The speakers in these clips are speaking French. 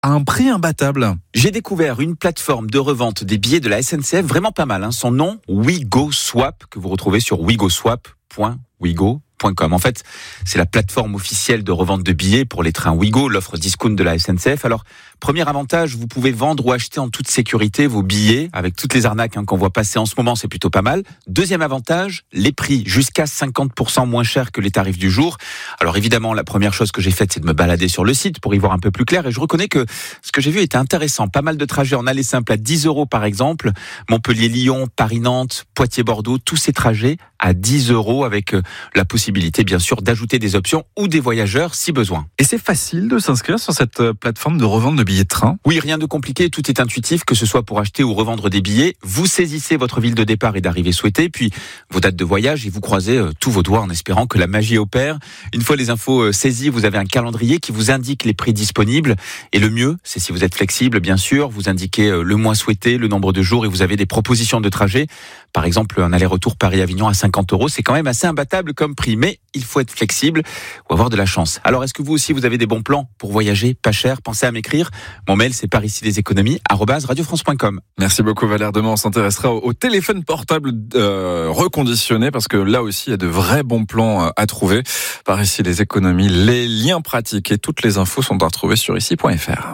à un prix imbattable. J'ai découvert une plateforme de revente des billets de la SNCF vraiment pas mal. Son nom, WeGoSwap, que vous retrouvez sur wegoswap.wigo.com. En fait, c'est la plateforme officielle de revente de billets pour les trains Ouigo, l'offre discount de la SNCF. Alors, premier avantage, vous pouvez vendre ou acheter en toute sécurité vos billets avec toutes les arnaques qu'on voit passer en ce moment, c'est plutôt pas mal. Deuxième avantage, les prix jusqu'à 50% moins chers que les tarifs du jour. Alors évidemment, la première chose que j'ai faite, c'est de me balader sur le site pour y voir un peu plus clair. Et je reconnais que ce que j'ai vu était intéressant. Pas mal de trajets en aller simple à 10 € par exemple. Montpellier-Lyon, Paris-Nantes, Poitiers-Bordeaux, tous ces trajets à 10 € avec la possibilité bien sûr d'ajouter des options ou des voyageurs si besoin. Et c'est facile de s'inscrire sur cette plateforme de revente de billets de train? Oui, rien de compliqué, tout est intuitif, que ce soit pour acheter ou revendre des billets. Vous saisissez votre ville de départ et d'arrivée souhaitée, puis vos dates de voyage et vous croisez tous vos doigts en espérant que la magie opère. Une fois les infos saisies, vous avez un calendrier qui vous indique les prix disponibles. Et le mieux, c'est si vous êtes flexible, bien sûr, vous indiquez le mois souhaité, le nombre de jours et vous avez des propositions de trajet. Par exemple, un aller-retour Paris-Avignon à 50 €, c'est quand même assez imbattable comme prix, mais il faut être flexible ou avoir de la chance. Alors, est-ce que vous aussi, vous avez des bons plans pour voyager pas cher? Pensez à m'écrire. Mon mail, c'est parici-les-économies@radiofrance.com. Merci beaucoup Valère. Demain, on s'intéressera au téléphone portable reconditionné parce que là aussi, il y a de vrais bons plans à trouver. Par ici, les économies, les liens pratiques et toutes les infos sont à retrouver sur ici.fr.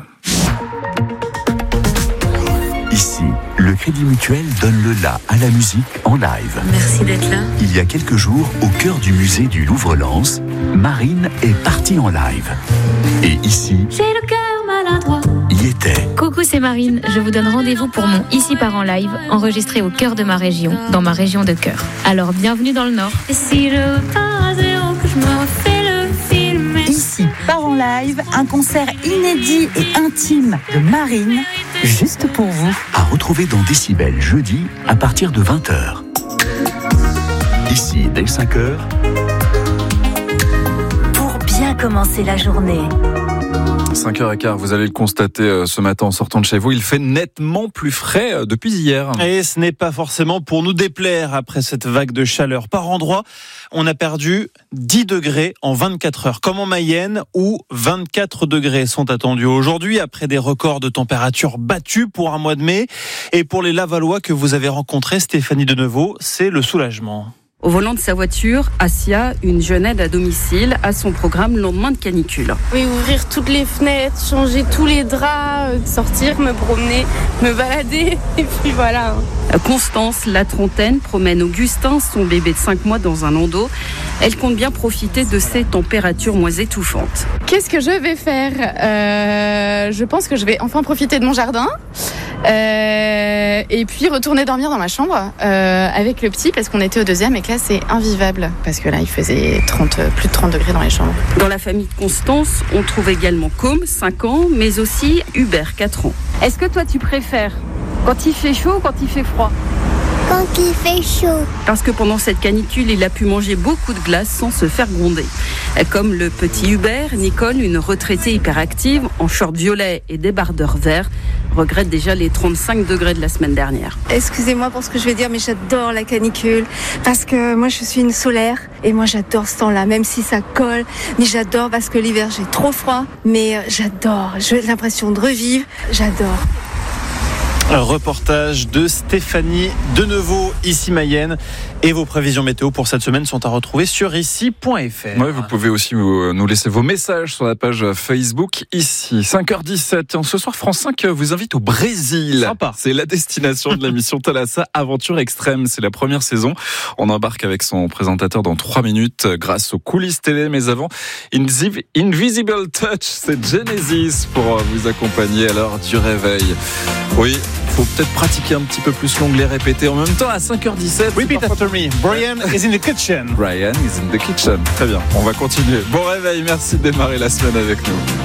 Ici, le Crédit Mutuel donne le la à la musique en live. Merci d'être là. Il y a quelques jours, au cœur du musée du Louvre-Lens, Marine est partie en live. Et ici, J'ai le cœur maladroit. y était. Coucou, c'est Marine. Je vous donne rendez-vous pour mon Ici part en live, enregistré au cœur de ma région, dans ma région de cœur. Alors, bienvenue dans le Nord. Et si je pars à zéro, que je me refais le film. Ici part en live, un concert inédit et intime de Marine, juste pour vous. À retrouver dans Décibel jeudi à partir de 20h. Ici, dès 5h, Pour bien commencer la journée. 5h15, vous allez le constater ce matin en sortant de chez vous, il fait nettement plus frais depuis hier. Et ce n'est pas forcément pour nous déplaire après cette vague de chaleur. Par endroit, on a perdu 10 degrés en 24 heures, comme en Mayenne où 24 degrés sont attendus aujourd'hui après des records de température battus pour un mois de mai. Et pour les Lavallois que vous avez rencontrés, Stéphanie Deneveau, c'est le soulagement. Au volant de sa voiture, Asia, une jeune aide à domicile, a son programme lendemain de canicule. Oui, ouvrir toutes les fenêtres, changer tous les draps, sortir, me promener, me balader, et puis voilà. Constance, la trentaine, promène Augustin, son bébé de 5 mois, dans un landau. Elle compte bien profiter de ces températures moins étouffantes. Qu'est-ce que je vais faire ? Je pense que je vais enfin profiter de mon jardin. Et puis retourner dormir dans ma chambre avec le petit parce qu'on était au deuxième et que là c'est invivable parce que là il faisait plus de 30 degrés dans les chambres. Dans la famille de Constance, on trouve également Com, 5 ans, mais aussi Hubert, 4 ans. Est-ce que toi tu préfères quand il fait chaud ou quand il fait froid ? Quand il fait chaud. Parce que pendant cette canicule, il a pu manger beaucoup de glace sans se faire gronder. Comme le petit Hubert, Nicole, une retraitée hyperactive, en short violet et débardeur vert, regrette déjà les 35 degrés de la semaine dernière. Excusez-moi pour ce que je vais dire, mais j'adore la canicule parce que moi je suis une solaire et moi j'adore ce temps-là, même si ça colle, mais j'adore parce que l'hiver j'ai trop froid, mais j'adore, j'ai l'impression de revivre, j'adore. Un reportage de Stéphanie Deneveau, ici Mayenne. Et vos prévisions météo pour cette semaine sont à retrouver sur ici.fr. Ouais, vous pouvez aussi nous laisser vos messages sur la page Facebook ici. 5h17. Ce soir, France 5 vous invite au Brésil. Sympa. C'est la destination de la mission Thalassa Aventure Extrême. C'est la première saison. On embarque avec son présentateur dans 3 minutes grâce aux coulisses télé. Mais avant, Invisible Touch, c'est Genesis pour vous accompagner à l'heure du réveil. Oui, faut peut-être pratiquer un petit peu plus l'onglet répété en même temps à 5h17. Repeat after me. Brian is in the kitchen. Brian is in the kitchen. Très bien, on va continuer. Bon réveil, merci de démarrer la semaine avec nous.